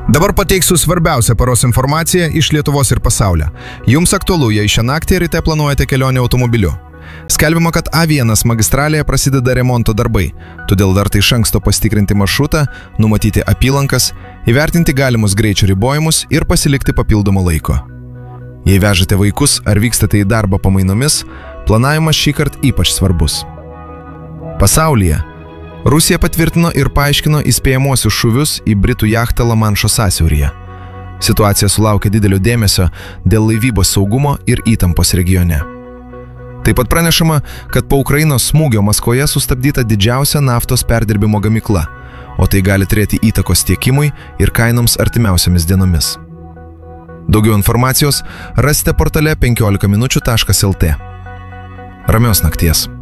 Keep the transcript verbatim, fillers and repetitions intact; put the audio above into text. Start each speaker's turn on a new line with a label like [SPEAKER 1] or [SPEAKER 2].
[SPEAKER 1] Dabar pateiksiu svarbiausią paros informaciją iš Lietuvos ir pasaulio. Jums aktualu, jei šią naktį ryte planuojate kelionę automobiliu. Skelbiama, kad A vienas magistralėje prasideda remonto darbai, todėl verta iš anksto pasitikrinti maršrutą, numatyti apylankas, įvertinti galimus greičio ribojimus ir pasilikti papildomo laiko. Jei vežate vaikus ar vykstate į darbą pamainomis, planavimas šįkart ypač svarbus. Pasaulyje Rusija patvirtino ir paaiškino įspėjamuosius šūvius į Britų jachtą Lamanšo sąsiauryje. Situacija sulaukė didelio dėmesio dėl laivybos saugumo ir įtampos regione. Taip pat pranešama, kad po Ukrainos smūgio Maskvoje sustabdyta didžiausia naftos perdirbimo gamykla, o tai gali turėti įtakos tiekimui ir kainoms artimiausiamis dienomis. Daugiau informacijos rasite portale penkiolika minučių taškas lt. Ramios nakties.